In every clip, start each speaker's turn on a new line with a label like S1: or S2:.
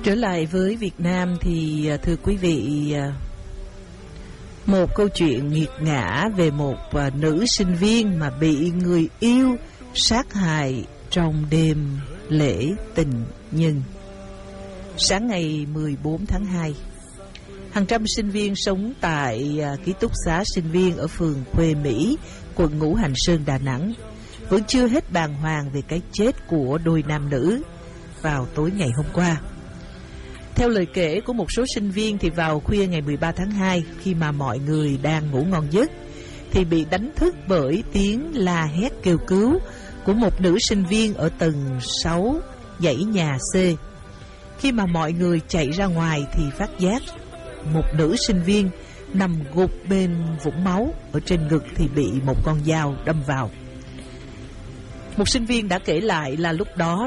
S1: Trở lại với Việt Nam thì thưa quý vị, một câu chuyện nghiệt ngã về một nữ sinh viên mà bị người yêu sát hại trong đêm lễ tình nhân. Sáng ngày 14 tháng 2, hàng trăm sinh viên sống tại ký túc xá sinh viên ở phường Khuê Mỹ, quận Ngũ Hành Sơn, Đà Nẵng vẫn chưa hết bàng hoàng về cái chết của đôi nam nữ vào tối ngày hôm qua. Theo lời kể của một số sinh viên thì vào khuya ngày 13 tháng 2, khi mà mọi người đang ngủ ngon giấc thì bị đánh thức bởi tiếng la hét kêu cứu của một nữ sinh viên ở tầng 6 dãy nhà C. Khi mà mọi người chạy ra ngoài thì phát giác một nữ sinh viên nằm gục bên vũng máu, ở trên ngực thì bị một con dao đâm vào. Một sinh viên đã kể lại là lúc đó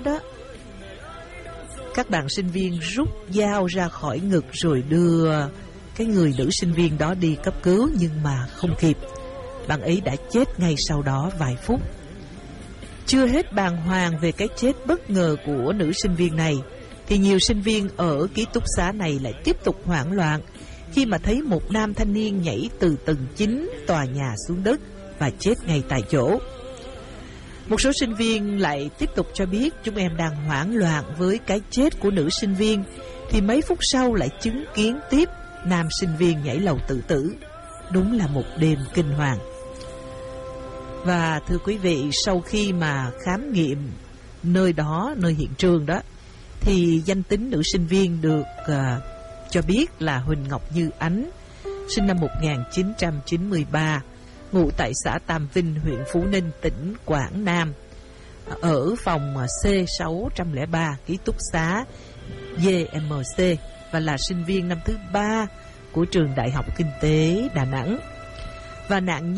S1: các bạn sinh viên rút dao ra khỏi ngực rồi đưa cái người nữ sinh viên đó đi cấp cứu, nhưng mà không kịp. Bạn ấy đã chết ngay sau đó vài phút. Chưa hết bàng hoàng về cái chết bất ngờ của nữ sinh viên này thì nhiều sinh viên ở ký túc xá này lại tiếp tục hoảng loạn khi mà thấy một nam thanh niên nhảy từ tầng 9 tòa nhà xuống đất và chết ngay tại chỗ. Một số sinh viên lại tiếp tục cho biết chúng em đang hoảng loạn với cái chết của nữ sinh viên thì mấy phút sau lại chứng kiến tiếp nam sinh viên nhảy lầu tự tử. Đúng là một đêm kinh hoàng. Và thưa quý vị, sau khi mà khám nghiệm nơi hiện trường đó, thì danh tính nữ sinh viên được cho biết là Huỳnh Ngọc Như Ánh, sinh năm 1993, ngụ tại xã Tam Vinh, huyện Phú Ninh, tỉnh Quảng Nam, ở phòng C603 ký túc xá GMC và là sinh viên năm thứ 3 của trường Đại học Kinh tế Đà Nẵng. Và nạn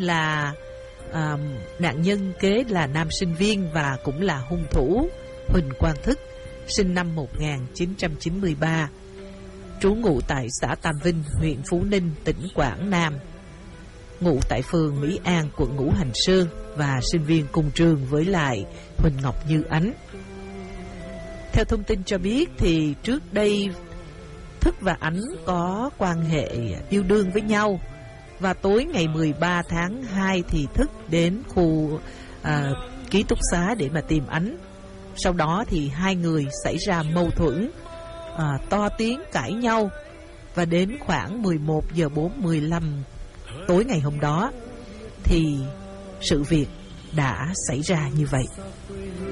S1: nhân kế là nam sinh viên và cũng là hung thủ Huỳnh Quang Thức, sinh năm 1993, trú ngụ tại xã Tam Vinh, huyện Phú Ninh, tỉnh Quảng Nam, ngụ tại phường Mỹ An, quận Ngũ Hành Sơn, và sinh viên cùng trường với lại Huỳnh Ngọc Như Ánh. Theo thông tin cho biết thì trước đây Thức và Ánh có quan hệ yêu đương với nhau, và tối ngày 13 tháng 2 thì Thức đến khu ký túc xá để mà tìm Ánh. Sau đó thì hai người xảy ra mâu thuẫn, to tiếng cãi nhau, và đến khoảng 11 giờ 45 tối ngày hôm đó thì sự việc đã xảy ra như vậy.